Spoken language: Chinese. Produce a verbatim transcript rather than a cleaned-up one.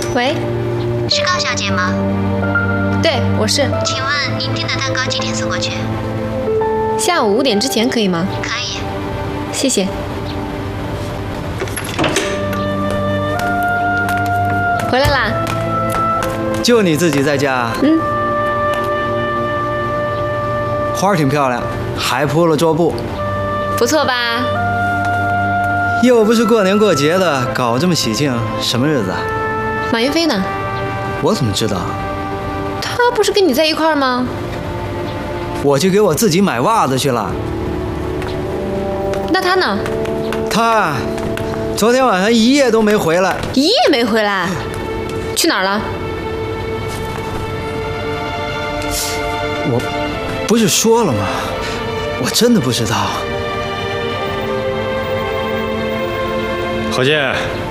喂， 是高小姐吗？ 对，我是。 请问您订的蛋糕几点送过去？ 下午五点之前可以吗？ 可以。 谢谢。回来啦？ 就你自己在家？ 嗯。 花儿挺漂亮，还铺了桌布， 不错吧？ 又不是过年过节的，搞这么喜庆，什么日子啊？ 马云飞呢？ 我怎么知道？ 他不是跟你在一块儿吗？ 我去给我自己买袜子去了。 那他呢？ 他昨天晚上一夜都没回来。 一夜没回来？去哪儿了？ 我不是说了吗？我真的不知道。 郝建。